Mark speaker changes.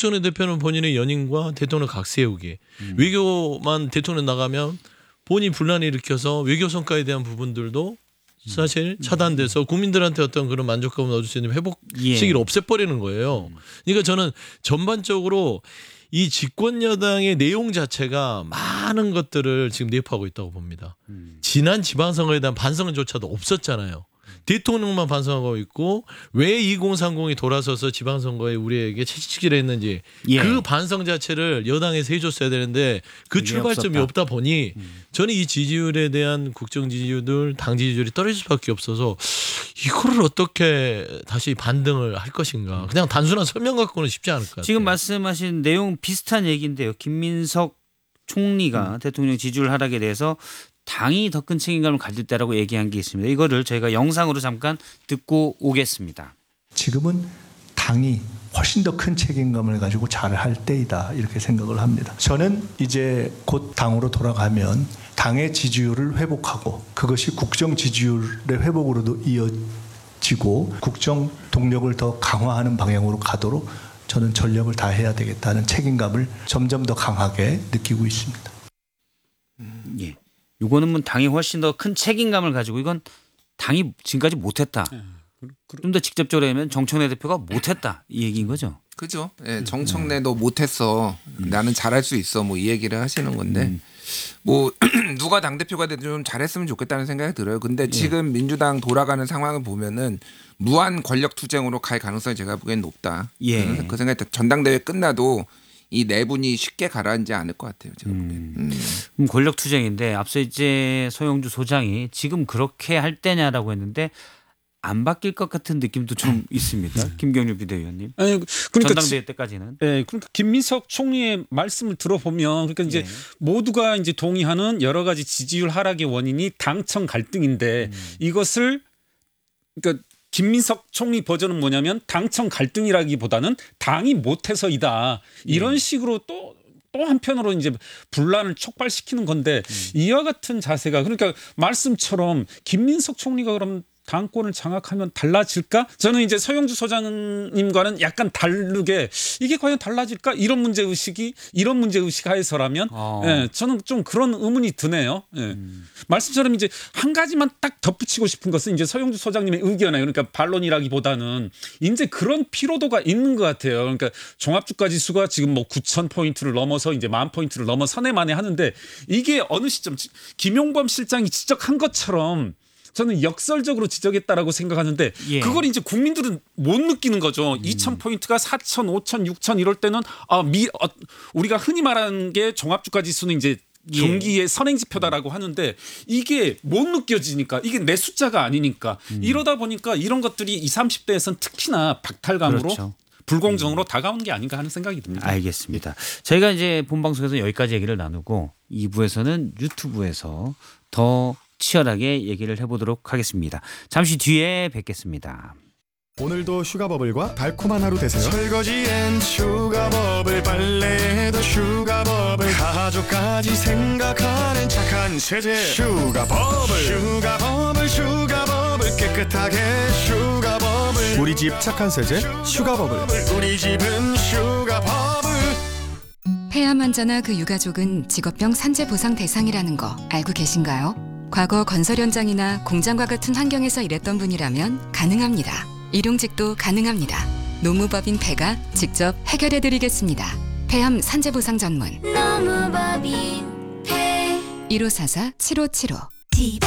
Speaker 1: 박정희 대표는 본인의 연인과 대통령 각 세우기, 외교만 대통령 나가면 본인 분란을 일으켜서 외교 성과에 대한 부분들도 사실 차단돼서 국민들한테 어떤 그런 만족감을 얻을 수 있는 회복 시기를 없애버리는 거예요. 그러니까 저는 전반적으로 이 집권 여당의 내용 자체가 많은 것들을 지금 내포하고 있다고 봅니다. 지난 지방선거에 대한 반성조차도 없었잖아요. 대통령만 반성하고 있고 왜 2030이 돌아서서 지방선거에 우리에게 채찍질을 했는지 그 반성 자체를 여당에서 해줬어야 되는데 그 출발점이 없다 보니 저는 이 지지율에 대한 국정 지지율, 당 지지율이 떨어질 수밖에 없어서 이거를 어떻게 다시 반등을 할 것인가. 그냥 단순한 설명 갖고는 쉽지 않을 것 같아요.
Speaker 2: 지금 말씀하신 내용 비슷한 얘기인데요. 김민석 총리가 대통령 지지율 하락에 대해서 당이 더 큰 책임감을 가질 때라고 얘기한 게 있습니다. 이거를 저희가 영상으로 잠깐 듣고 오겠습니다.
Speaker 3: 지금은 당이 훨씬 더 큰 책임감을 가지고 잘할 때이다 이렇게 생각을 합니다. 저는 이제 곧 당으로 돌아가면 당의 지지율을 회복하고 그것이 국정 지지율의 회복으로도 이어지고 국정 동력을 더 강화하는 방향으로 가도록 저는 전력을 다해야 되겠다는 책임감을 점점 더 강하게 느끼고 있습니다.
Speaker 2: 예. 이거는 뭐 당이 훨씬 더 큰 책임감을 가지고 이건 당이 지금까지 못했다. 좀 더 직접적으로 하면 정청래 대표가 못했다 이 얘기인 거죠.
Speaker 4: 그죠. 예, 정청래도 못했어. 나는 잘할 수 있어. 뭐 이 얘기를 하시는 건데 뭐 누가 당대표가 돼도 좀 잘했으면 좋겠다는 생각이 들어요. 근데 지금 민주당 돌아가는 상황을 보면은 무한 권력 투쟁으로 갈 가능성이 제가 보기엔 높다. 그 생각이 전당대회 끝나도 이 네 분이 쉽게 가라앉지 않을 것 같아요. 제가 보기엔.
Speaker 2: 권력 투쟁인데 앞서 이제 소영주 소장이 지금 그렇게 할 때냐라고 했는데 안 바뀔 것 같은 느낌도 좀 있습니다. 김경률 비대위원님.
Speaker 5: 아니, 그러니까
Speaker 2: 전당대회 때까지는.
Speaker 5: 네, 그러니까 김민석 총리의 말씀을 들어보면 그러니까 이제 모두가 이제 동의하는 여러 가지 지지율 하락의 원인이 당청 갈등인데 이것을 그러니까 김민석 총리 버전은 뭐냐면 당청 갈등이라기보다는 당이 못해서이다. 이런 식으로 또 한편으로 이제 분란을 촉발시키는 건데 이와 같은 자세가 그러니까 말씀처럼 김민석 총리가 그럼 당권을 장악하면 달라질까? 저는 이제 서영주 소장님과는 약간 다르게 이게 과연 달라질까? 이런 문제의식 하에서라면 예, 저는 좀 그런 의문이 드네요. 예. 말씀처럼 이제 한 가지만 딱 덧붙이고 싶은 것은 이제 서영주 소장님의 의견이에요. 그러니까 반론이라기보다는 이제 그런 피로도가 있는 것 같아요. 그러니까 종합주가 지수가 지금 뭐 9,000포인트를 넘어서 이제 10,000포인트를 넘어서네 만에 하는데 이게 어느 시점 김용범 실장이 지적한 것처럼 저는 역설적으로 지적했다라고 생각하는데 그걸 이제 국민들은 못 느끼는 거죠. 2,000포인트가 4,000, 5,000, 6,000 이럴 때는 우리가 흔히 말하는 게 종합주가지수는 이제 경기의 선행지표다라고 하는데 이게 못 느껴지니까 이게 내 숫자가 아니니까 이러다 보니까 이런 것들이 20, 30대에서는 특히나 박탈감으로 불공정으로 다가오는 게 아닌가 하는 생각이 듭니다.
Speaker 2: 알겠습니다. 저희가 이제 본방송에서 여기까지 얘기를 나누고 2부에서는 유튜브에서 더 치열하게 얘기를 해보도록 하겠습니다. 잠시 뒤에 뵙겠습니다.
Speaker 6: 오늘도 슈가버블과 달콤한 하루 되세요.
Speaker 7: 설거지엔 슈가버블, 빨래에도 슈가버블, 가족까지 생각하는 착한 세제 슈가버블, 슈가버블, 슈가버블, 깨끗하게 슈가버블.
Speaker 6: 우리 집 착한 세제 슈가버블.
Speaker 7: 우리 집은 슈가버블.
Speaker 8: 폐암 환자나 그 유가족은 직업병 산재 보상 대상이라는 거 알고 계신가요? 과거 건설 현장이나 공장과 같은 환경에서 일했던 분이라면 가능합니다. 일용직도 가능합니다. 노무법인 폐가 직접 해결해드리겠습니다. 폐암 산재 보상 전문 노무법인 폐 1544-7575